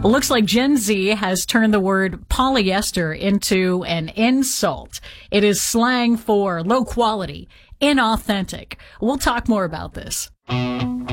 Looks like Gen Z has turned the word polyester into an insult. It is slang for low quality, inauthentic. We'll talk more about this.